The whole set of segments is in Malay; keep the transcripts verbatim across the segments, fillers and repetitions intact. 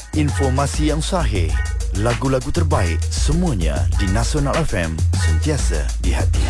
Informasi yang sahih, lagu-lagu terbaik, semuanya di Nasional F M, sentiasa di hati.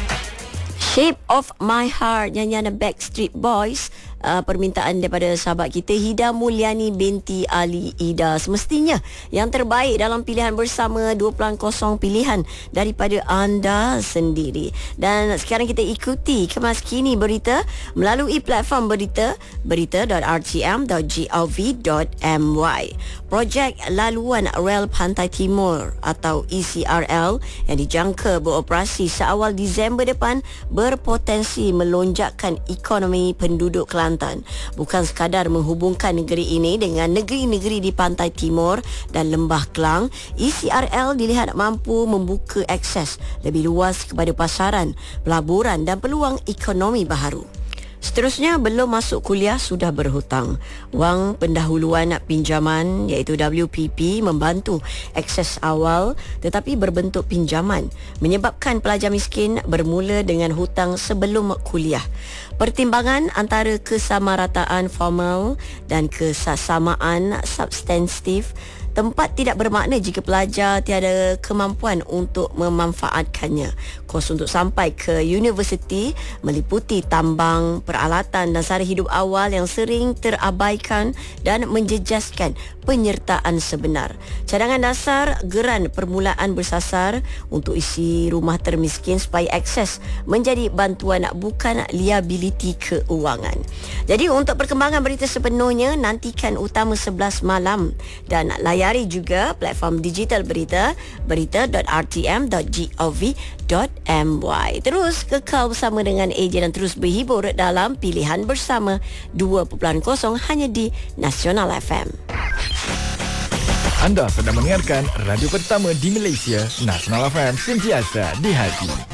Shape of My Heart, nyanyian Backstreet Boys. Uh, permintaan daripada sahabat kita Hida Mulyani binti Ali Ida. Semestinya yang terbaik dalam pilihan bersama dua kosong pilihan daripada anda sendiri. Dan sekarang kita ikuti kemas kini berita melalui platform berita berita dot r t m dot gov dot m y. Projek Laluan Rel Pantai Timur atau E C R L yang dijangka beroperasi seawal Disember depan berpotensi melonjakkan ekonomi penduduk Kelantan. Bukan sekadar menghubungkan negeri ini dengan negeri-negeri di pantai timur dan lembah Klang, E C R L dilihat mampu membuka akses lebih luas kepada pasaran, pelaburan dan peluang ekonomi baharu. Seterusnya, belum masuk kuliah sudah berhutang. Wang pendahuluan pinjaman iaitu W P P membantu akses awal tetapi berbentuk pinjaman, menyebabkan pelajar miskin bermula dengan hutang sebelum kuliah. Pertimbangan antara kesamarataan formal dan kesamaan substantif tempat tidak bermakna jika pelajar tiada kemampuan untuk memanfaatkannya. Kos untuk sampai ke universiti meliputi tambang, peralatan dan sara hidup awal yang sering terabaikan dan menjejaskan penyertaan sebenar. Cadangan dasar geran permulaan bersasar untuk isi rumah termiskin supaya akses menjadi bantuan bukan liabiliti keuangan. Jadi untuk perkembangan berita sepenuhnya nantikan Utama sebelas malam dan layari juga platform digital berita berita dot r t m dot gov dot m y. Terus kekal bersama dengan A J dan terus berhibur dalam pilihan bersama dua kosong hanya di Nasional F M. Anda sedang mendengarkan radio pertama di Malaysia, Nasional F M, sentiasa di hati.